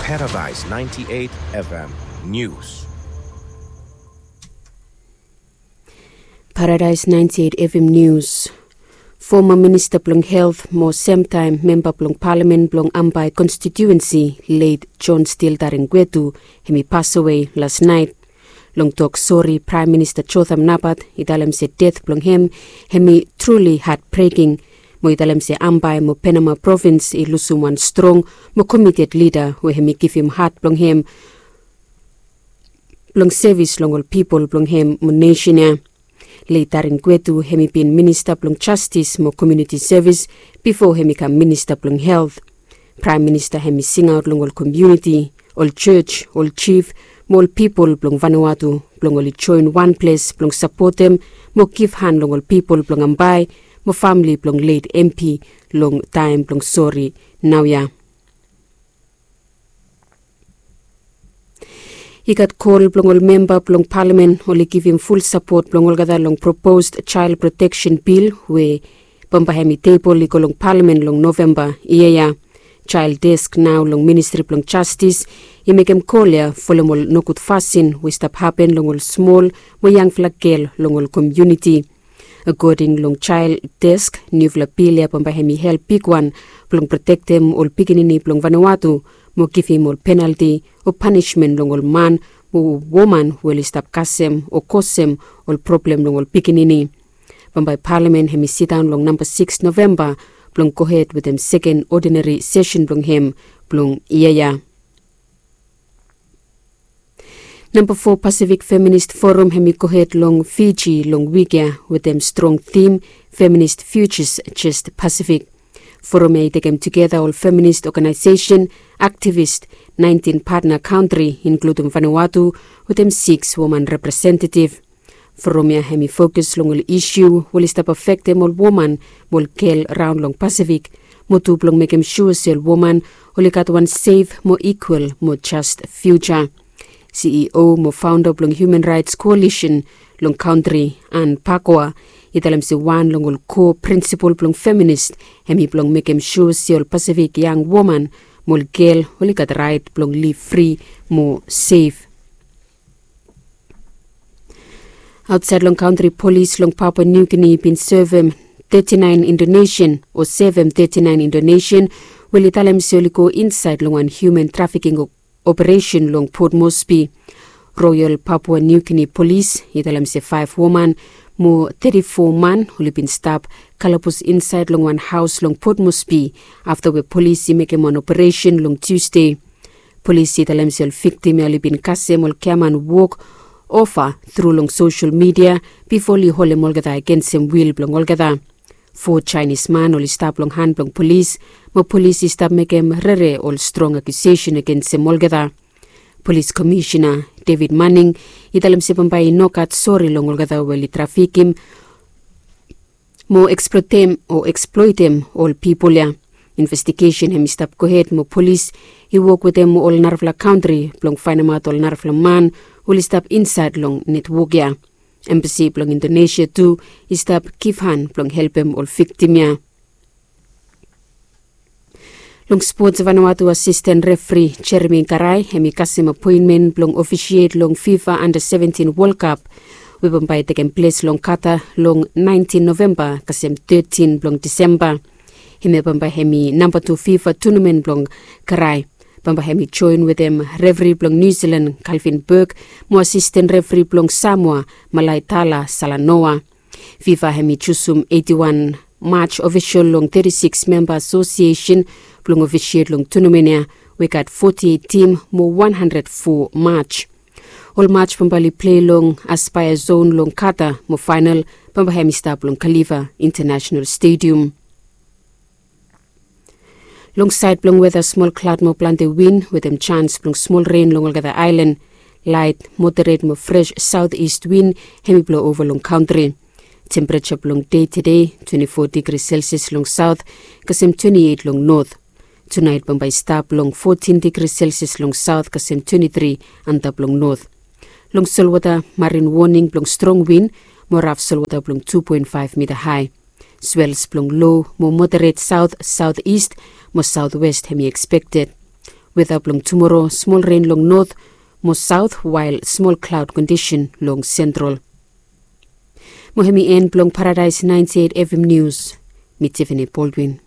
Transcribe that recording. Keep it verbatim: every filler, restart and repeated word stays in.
Paradise ninety-eight F M News. Paradise ninety-eight F M News. Former Minister Plong Health, more same time Member Plong Parliament Plong Ambai constituency, late John Steele Taringwetu, hemi passed away last night. Long talk sorry Prime Minister Chotham Napat, italem se death Plong hem, hemi truly heartbreaking. Mo italem se Ambai mo Panama province i lusuman strong, mo committed leader, we hemi give him heart Plong hem, Plong service long all people Plong hem mo nation ya. Later in Kwetu, hemi been Minister Plong Justice mo Community Service before hemi become Minister Plong Health. Prime Minister hemi sing out long all community, all church, all chief, mo all people Plong Vanuatu, Plong all join one place, Plong support them, mo give hand long all people Plong Ambai, mo family Plong late M P, long time Plong sorry, now ya. He got called Plong all member Plong Parliament only give him full support Plong all gada long proposed child protection bill where Pampahemi table liko long Parliament long November iya child desk now long Ministry Plong Justice he make him call ya follow all nokut fasin we stop happen long all small mo young flag girl long all community. According long child desk new flag bill ya Pampahemi help big one Plong protect them all piginini Plong Vanuatu mo give him all penalty or punishment long all man or woman will stop kasem or kosem all problem long all pikinini. By Parliament hemi sit down long number six November plong go ahead with them second ordinary session plong him plong iyaya. Number four Pacific Feminist Forum hemi go ahead long Fiji long Wikia with them strong theme Feminist Futures Just Pacific. Forum ay take them together all feminist organization, activist, nineteen partner country, including Vanuatu, with them six woman representative. Forum ya hemi focus long all issue, will stop affect them all woman, will kill round long Pacific, mo tu plong make them sure sell woman, will got one safe, more equal, more just future. C E O mo founder plong Human Rights Coalition, long country, and Pakwa, italam si one long all core principle plong feminist, hemi plong make him sure si all Pacific young woman, mol girl, holi kat right plong live free, more safe. Outside long country police long Papua New Guinea been serve thirty-nine Indonesian or seven thirty-nine Indonesian, will italam si oli go inside long one human trafficking operation long Port Moresby. Royal Papua New Guinea Police, italam si five woman, mo thirty-four man who been stabbed kalapus inside long one house long Port Moresby after the police make him an operation long Tuesday. Police italam si victim ali been kasem ol kaman walk offer through long social media before li hole molgada against him will blong olgada. Four Chinese man ol stab long hand blong police, mo police stab make him rere all strong accusation against him olgada. Police Commissioner David Manning italam si Pampay nokat sorry long olgada wali traffic him mo exploit him or exploit him all people ya. Investigation him stop go ahead mo police he work with them all Narfla country plong finamat all Narfla man will stop inside long network ya. Embassy plong Indonesia too he stop give hand plong help him all victim ya. Long sports Vanuatu assistant referee Jeremy Karai hemi kasim appointment long officiate long FIFA under seventeen World Cup. We by taken place long Qatar long nineteen November kasim thirteen long December. Hemi by hemi number two FIFA tournament long Karai. Bamba hemi join with them referee long New Zealand Calvin Burke, mo assistant referee long Samoa Malaitala Salanoa. FIFA hemi chusum eighty-one March official long thirty-six member association plong officiate long tournament we got forty-eight team mo one hundred four match. All match pambali play long Aspire Zone long Qatar mo final pambahemi stop long Khalifa International Stadium. Long side plong weather small cloud mo plante wind with them chance plong small rain long olgada island. Light moderate mo fresh southeast wind hemi blow over long country. Temperature long day today twenty-four degrees Celsius long south kasim twenty-eight long north. Tonight Bombay stop long fourteen degrees Celsius long south kasim twenty-three and up long north. Long Salwata marine warning long strong wind more rough Salwata long two point five meter high. Swells long low more moderate south southeast more southwest hemi expected. Weather long tomorrow, small rain long north, more south, while small cloud condition long central. Mohemi N. Blong Paradise ninety-eight F M News. Meet Tiffany Baldwin.